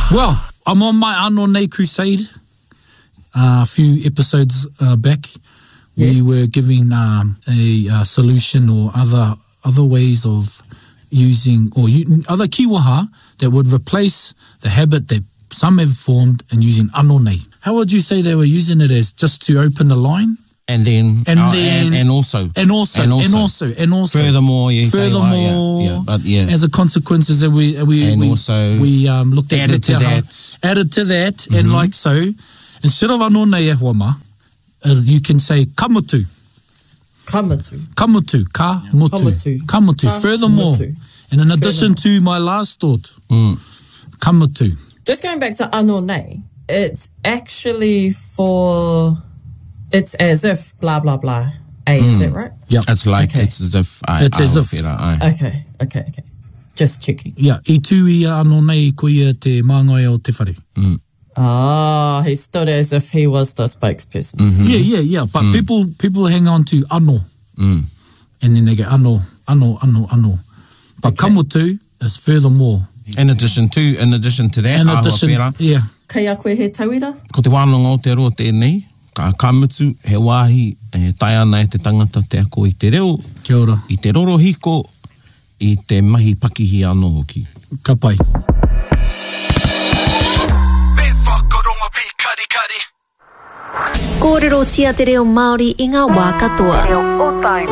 Well, I'm on my Anō Nei crusade. A few episodes back, we were giving a solution or other ways of using, or other kiwaha that would replace the habit that some have formed in using Anō Nei. How would you say they were using it as just to open the line? And also. Furthermore, but as a consequence, that we looked at added to that, and like so, instead of Anō Nei e huama, you can say kamutu. Kamutu. Furthermore, and in addition to my last thought, kamutu. Just going back to Anō Nei, it's actually for, it's as if blah blah blah. Is that right? Yeah. It's like it's as if Okay. Just checking. Yeah. I tū ia Anō Nei ko ia te māngai o te whare. He stood as if he was the spokesperson. Yeah. But people hang on to anō. And then they go anō. But kamutu is furthermore. In addition to that, Kei a koe he tauira? Ko te wānanga o te roa tēnei, ka kamutu, he wāhi, tai ana e te tangata te ako i te reo. Kia ora. I te roro hiko, i te mahi pakihi anō hoki. Ka pai. Kōrero tia te reo Māori i ngā wā katoa.